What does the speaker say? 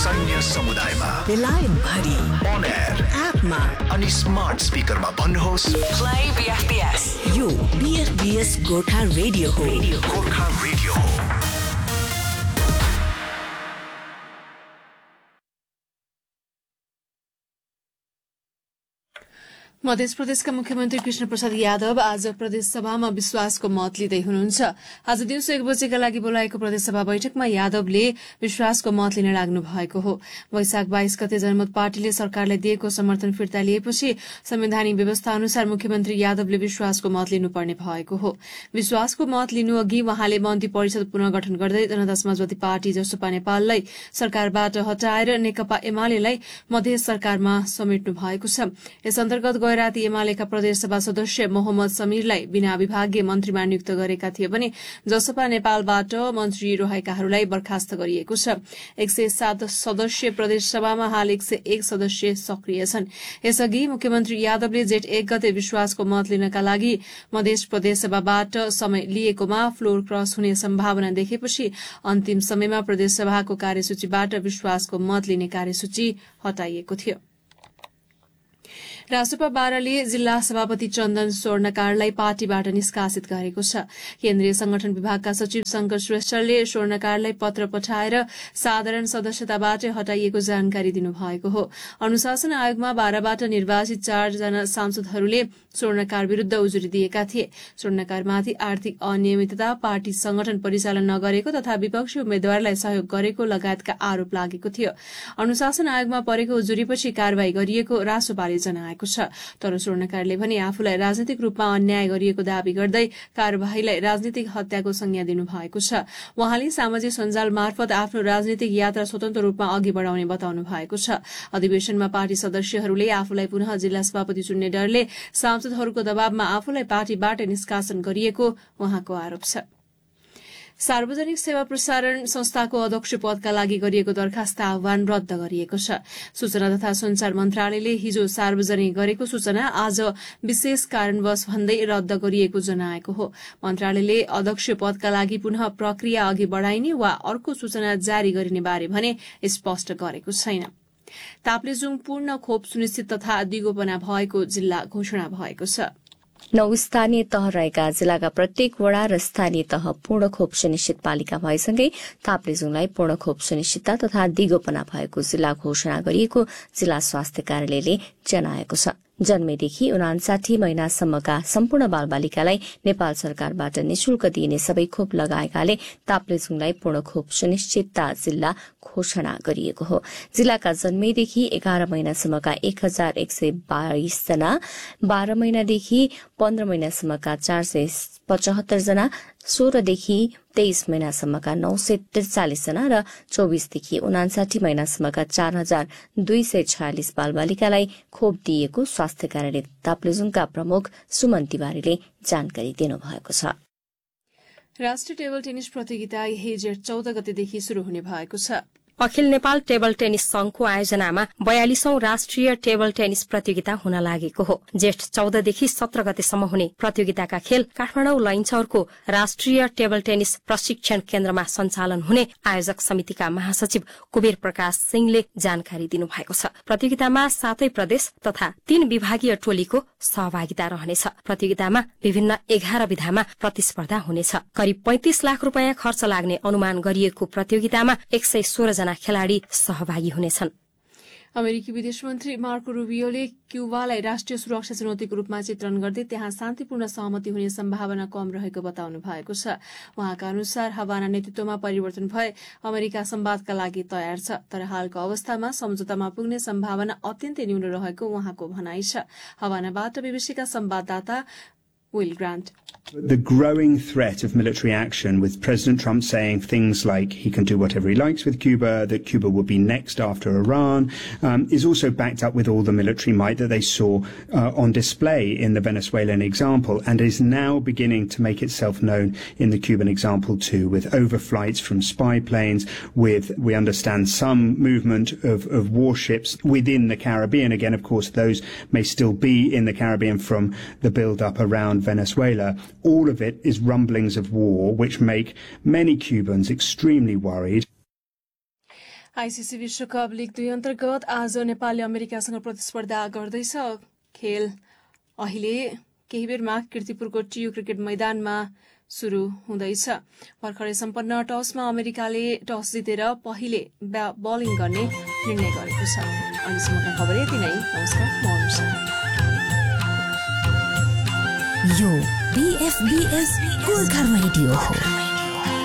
सैन्य समुदायमा बेलायत भरि on air एपमा अनि स्मार्ट स्पिकरमा भन्नुहोस् Play BFBS. यो BFBS गोर्खा रेडियो हो. गोर्खा रेडियो हो. मध्य प्रदेशका मुख्यमन्त्री कृष्ण प्रसाद यादव आज प्रदेश सभामा विश्वासको मत लिँदै हुनुहुन्छ। आज दिउँसो 1 बजेका लागि बोलाएको प्रदेशसभा बैठकमा यादवले विश्वासको मत लिन लाग्नु भएको हो। वैशाख 22 गते जनमत पार्टीले सरकारलाई दिएको समर्थन फिर्ता लिएपछि संवैधानिक व्यवस्था अनुसार मुख्यमन्त्री यादवले विश्वासको मत लिनुपर्ने भएको हो। विश्वासको मत लिनु अघि वहाँले मन्त्री परिषद पुनर्गठन गर्दै जनता समाजवादी पार्टी जसपा नेपाललाई सरकारबाट हटाएर नेकपा एमालेलाई मध्य सरकारमा समेट्नु भएको छ। यस अन्तर्गत राति एमालेका प्रदेशसभा सदस्य मोहम्मद समीरलाई बिना विभागीय मन्त्रीमा नियुक्त गरेका थिए भने जसपा नेपालबाट मन्त्री रहेकाहरूलाई बर्खास्त गरिएको छ। 107 सदस्य प्रदेशसभामा हाल 101 सदस्य सक्रिय छन्। यसअघि मुख्यमन्त्री यादवले जेठ 1 गते विश्वासको मत लिनका लागि मध्य प्रदेशसभाबाट समय लिएकोमा फ्लोर क्रस हुने सम्भावना देखेपछि अन्तिम समयमा प्रदेशसभाको कार्यसूचीबाट विश्वासको मत लिने कार्यसूची हटाइएको थियो। रासपा बाह्रले जिल्ला सभापति चन्दन स्वर्णकारलाई पार्टीबाट निष्कासित गरेको छ। केन्द्रीय संगठन विभागका सचिव शंकर श्रेष्ठले स्वर्णकारलाई पत्र पठाएर साधारण सदस्यताबाट हटाइएको जानकारी दिनुभएको हो। अनुशासन आयोगमा 12बाट निर्वाचित 4 जना सांसदहरूले स्वर्णकार विरूद्ध उजुरी दिएका थिए। स्वर्णकारमाथि आर्थिक अनियमितता, पार्टी संगठन परिचालन नगरेको तथा विपक्षी उम्मेद्वारलाई सहयोग गरेको लगायतका आरोप लागेको थियो। अनुशासन आयोगमा परेको उजुरीपछि कार्यवाही गरिएको रासपाले जनाएको छ। तर स्वर्णकारले भने आफूलाई राजनीतिक रूपमा अन्याय गरिएको दावी गर्दै कार्यवाहीलाई राजनीतिक हत्याको संज्ञा दिनुभएको छ। वहाँले सामाजिक सञ्जाल मार्फत आफ्नो राजनीतिक यात्रा स्वतन्त्र रूपमा अघि बढ़ाउने बताउनु भएको छ। अधिवेशनमा पार्टी सदस्यहरूले आफूलाई पुनः जिल्ला सभापति चुन्ने डरले सांसदहरूको दबावमा आफूलाई पार्टीबाट निष्कासन गरिएको उहाँको आरोप छ। सार्वजनिक सेवा प्रसारण संस्थाको अध्यक्ष पदका लागि गरिएको दरखास्त आह्वान रद्द गरिएको छ। सूचना तथा संचार मन्त्रालयले हिजो सार्वजनिक गरेको सूचना आज विशेष कारणवश भन्दै रद्द गरिएको जनाएको हो। मन्त्रालयले अध्यक्ष पदका लागि पुनः प्रक्रिया अघि बढ़ाइने वा अर्को सूचना जारी गरिने बारे भने स्पष्ट गरेको छैन। ताप्लेजुङ पूर्ण खोप सुनिश्चित तथा दिगोपना भएको जिल्ला घोषणा भएको छ। 9 स्थानीय तह रहेका जिल्लाका प्रत्येक वडा र स्थानीय तह पूर्ण खोप सुनिश्चित पालिका भएसँगै ताप्लेजुङलाई पूर्ण खोप सुनिश्चितता तथा दिगोपना भएको जिल्ला घोषणा गरिएको जिल्ला स्वास्थ्य कार्यालयले जनाएको छ। जन्मेदेखि 59 महिनासम्मका सम्पूर्ण बालबालिकालाई नेपाल सरकारबाट निशुल्क दिइने सबै खोप लगाएकाले ताप्लेजुङलाई पूर्ण खोप सुनिश्चितता जिल्ला घोषणा गरिएको हो। जिल्लाका जन्मेदेखि 11 महिनासम्मका 1122 जना, 12 महिनादेखि 15 महिनासम्मका 475 जना, 16 देखि 23 महिनासम्मका 943 जना र 24 देखि 59 महिनासम्मका 4246 बालबालिकालाई खोप दिएको स्वास्थ्य कार्यालय ताप्लेजुङका प्रमुख सुमन तिवारीले जानकारी दिनुभएको छ। राष्ट्रिय टेबल टेनिस प्रतियोगिता यही जेठ 14 गतेदेखि शुरू हुने भएको छ। अखिल नेपाल टेबल टेनिस संघको आयोजनामा 42औं राष्ट्रिय टेबल टेनिस प्रतियोगिता हुन लागेको हो। जेठ 14 देखि 17 गतेसम्म हुने प्रतियोगिताका खेल काठमाडौँ लैनचौरको राष्ट्रिय टेबल टेनिस प्रशिक्षण केन्द्रमा सञ्चालन हुने आयोजक समितिका महासचिव कुबेर प्रकाश सिंहले जानकारी दिनुभएको छ। प्रतियोगितामा 7 प्रदेश तथा 3 विभागीय टोलीको सहभागिता रहनेछ। प्रतियोगितामा विभिन्न 11 विधामा प्रतिस्पर्धा हुनेछ। करिब 35 लाख रूपियाँ खर्च लाग्ने अनुमान गरिएको प्रतियोगितामा 116 जना खेलाड़ी सहभागी हुनेछन्। अमेरिकी विदेश मन्त्री मार्को रूबियोले क्युबालाई राष्ट्रिय सुरक्षा चुनौतीको रूपमा चित्रण गर्दै त्यहाँ शान्तिपूर्ण सहमति हुने सम्भावना कम रहेको बताउनु भएको छ। उहाँका अनुसार हवाना नेतृत्वमा परिवर्तन भए अमेरिका संवादका लागि तयार छ, तर हालको अवस्थामा सम्झौतामा पुग्ने सम्भावना अत्यन्तै न्यून रहेको उहाँको भनाइ छ। हवानाबाट बीबीसीका संवाददाता Will Grant. The growing threat of military action, with President Trump saying things like he can do whatever he likes with Cuba, that Cuba will be next after Iran, is also backed up with all the military might that they saw on display in the Venezuelan example, and is now beginning to make itself known in the Cuban example too, with overflights from spy planes, with, we understand, some movement of warships within the Caribbean. Again, of course, those may still be in the Caribbean from the build-up around Venezuela. All of it is rumblings of war, which make many Cubans extremely worried. ICC विश्वकप league 2 अन्तर्गत आज नेपालले अमेरिकासँग प्रतिस्पर्धा गर्दैछ। खेल अहिले केही बेरमा कीर्तिपुरको टियु क्रिकेट मैदानमा शुरू हुँदैछ। भर्खरै सम्पन्न टसमा अमेरिकाले टस जितेर पहिले बलिङ गर्ने निर्णय गरेको छ। अहिलेसम्मका खबर यति नै। नमस्कार, म अनुषा। यो बीएफबीएस गोर्खा रेडियो हो।